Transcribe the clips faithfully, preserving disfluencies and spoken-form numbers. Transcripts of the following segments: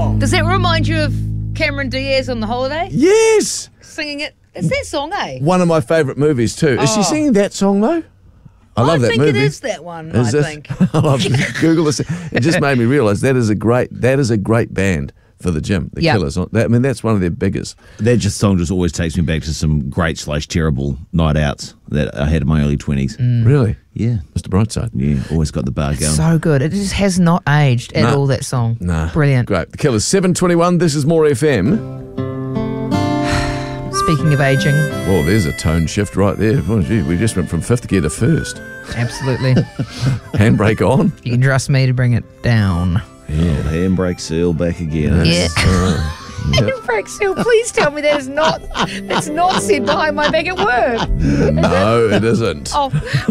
Oh. Does that remind you of Cameron Diaz on The Holiday? Yes. Singing it. It's that song, eh? One of my favourite movies too. Is Oh. she singing that song though? I love I that think movie. it is that one, Is I it? think. I love it. Google this. It just made me realise that is a great that is a great band for the gym. The Yep. Killers. I mean, that's one of their biggest. That just song just always takes me back to some great slash terrible night outs that I had in my early twenties. Really? Yeah. Mister Brightside. Yeah, always got the bar going. So good. It just has not aged at Nah. all, that song. Nah. Brilliant. Great. The Killers. seven twenty-one. This is More F M. Speaking of aging, Well, there's a tone shift right there. Oh, gee, we just went from fifth gear to first. absolutely. Handbrake on. You can trust me to bring it down. Yeah. Handbrake seal back again. Yeah. Uh, Handbrake seal, please tell me that is not that's not said behind my back at work. no, it isn't. Oh.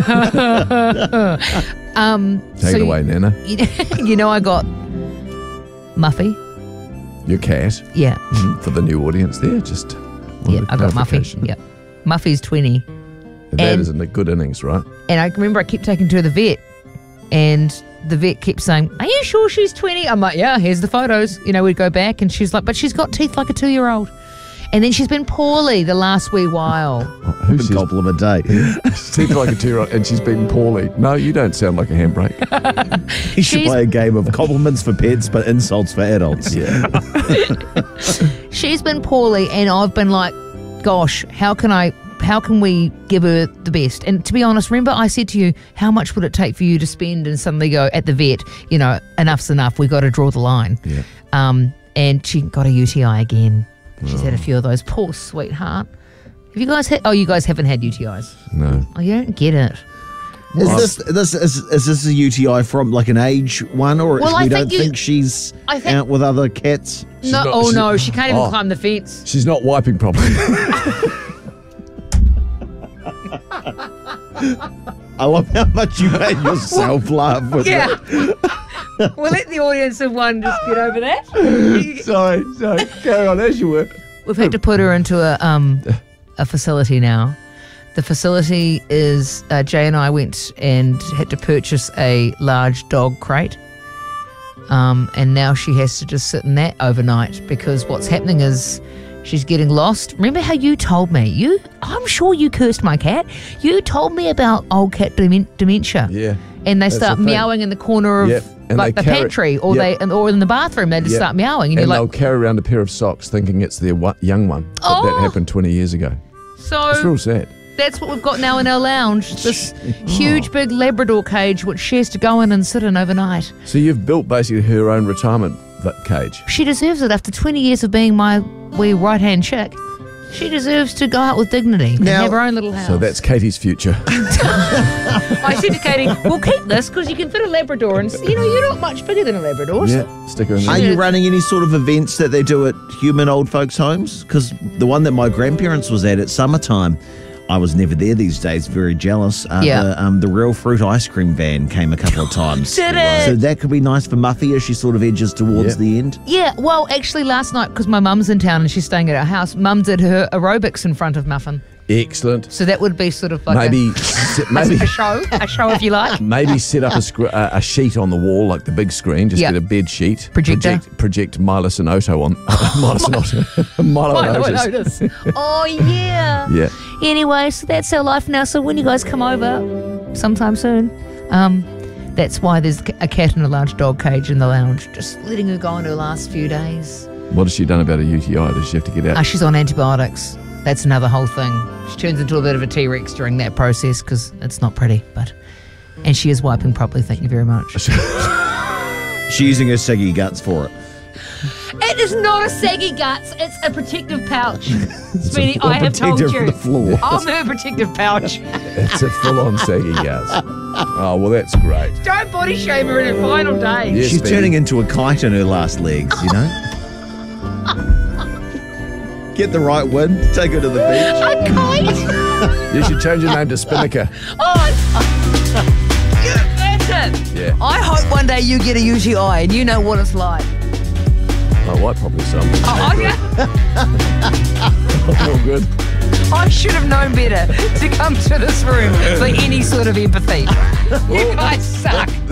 um, Take so it away, Nana. You, you know I got Muffy. Your cat. Yeah. For the new audience there, just Yeah, I got Muffy. clarification. Yeah. Muffy's twenty. That And- is a good innings, right? And I remember I kept taking her to the vet, and the vet kept saying, "Are you sure she's twenty?" I'm like, "Yeah, here's the photos." You know, we'd go back, and she's like, "But she's got teeth like a two-year-old." And then she's been poorly the last wee while. Oh, who A says compliment a day. teeth like a two-year-old and she's been poorly? No, you don't sound like a handbrake. You should She's- play a game of compliments for pets but insults for adults. Yeah. She's been poorly, and I've been like, "Gosh, how can I? How can we give her the best?" And to be honest, remember I said to you, "How much would it take for you to spend?" And suddenly go at the vet. You know, enough's enough. We got to draw the line. Yeah. Um, and she got a U T I again. She's had a few of those. Poor sweetheart. Have you guys had? Oh, you guys haven't had U T Is. No. Oh, you don't get it. Is this this is, is this a U T I from like an age one, or Well, we I think don't you- think she's I think- out with other cats? No, not- oh she's- no, she can't even oh. climb the fence. She's not wiping properly. I love how much you made yourself laugh with Yeah. that. We'll let the audience of one just get over that. sorry, sorry. Carry on as you were. We've had to put her into a um a facility now. The facility is uh, Jay and I went and had to purchase a large dog crate. Um, and now she has to just sit in that overnight because what's happening is she's getting lost. Remember how you told me? You, I'm sure you cursed my cat. You told me about old cat demen- dementia. Yeah. And they That's start the thing. meowing in the corner of Yep. And like they the carry- pantry, or Yep. they or in the bathroom. They just Yeah. start meowing, and, And you're they'll like, carry around a pair of socks thinking it's their wa- young one. But Oh. that happened twenty years ago. so. It's real sad. That's what we've got now in our lounge. This huge, big Labrador cage, which she has to go in and sit in overnight. So you've built basically her own retirement va- cage. She deserves it after twenty years of being my wee right-hand chick. She deserves to go out with dignity and Now- have her own little house. So that's Katie's future. I said to Katie, "We'll keep this because you can fit a Labrador, and you know you're not much bigger than a Labrador." so- yeah, stick her in Are there. you running any sort of events that they do at human old folks' homes? Because the one that my grandparents was at at summertime, I was never there these days, very jealous. Uh, Yeah. The, um, the Real Fruit ice cream van came a couple of times. Did it? So that could be nice for Muffy as she sort of edges towards Yeah. the end. Yeah, well, actually, last night because my mum's in town and she's staying at our house, Mum did her aerobics in front of Muffin, Excellent. so that would be sort of like Maybe, a, sit, maybe, a show, a show if you like. maybe set up a, scr- uh, a sheet on the wall, like the big screen. Just Yeah. get a bed sheet. Projector. Project, project Milos and Otto on Milos and Otto. Milo and Milo and Otis. Otis. Oh yeah. Yeah. Anyway, so that's our life now. So when you guys come over, sometime soon, um, that's why there's a cat in a large dog cage in the lounge, just letting her go in her last few days. What has she done about a U T I? Does she have to get out? Uh, she's on antibiotics. That's another whole thing. She turns into a bit of a T-Rex during that process because it's not pretty, but and she is wiping properly. Thank you very much. She's using her saggy guts for it. It is not a saggy guts. It's a protective pouch. Sweetie, a I have told protector you. for the floor. I'm her protective pouch. It's a full-on saggy gas. Oh, well, that's great. Don't body shame her in her final days. Yes, She's baby. turning into a kite in her last legs, you know? Get the right wind, take her to the beach. A kite. You should change your name to Spinnaker. Oh, yeah, that's it. Yeah. I hope one day you get a U T I and you know what it's like. Oh, white probably some. Oh, okay. All good. I should have known better to come to this room for any sort of empathy. You guys suck.